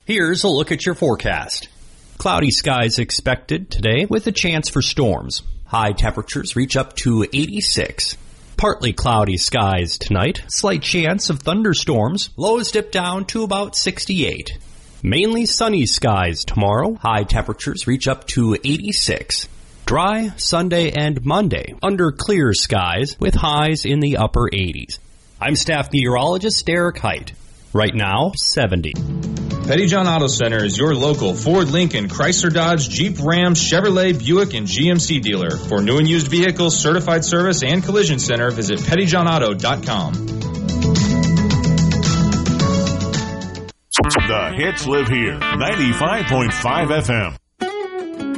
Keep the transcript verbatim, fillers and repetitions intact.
Here's a look at your forecast. Cloudy skies expected today with a chance for storms. High temperatures reach up to eighty-six. Partly cloudy skies tonight. Slight chance of thunderstorms. Lows dip down to about sixty-eight. Mainly sunny skies tomorrow. High temperatures reach up to eighty-six. Dry Sunday and Monday under clear skies with highs in the upper eighties. I'm staff meteorologist Derek Height. Right now, seventy. Pettyjohn Auto Center is your local Ford, Lincoln, Chrysler, Dodge, Jeep, Ram, Chevrolet, Buick, and G M C dealer. For new and used vehicles, certified service, and collision center, visit pettyjohn auto dot com. The hits live here. ninety-five point five F M.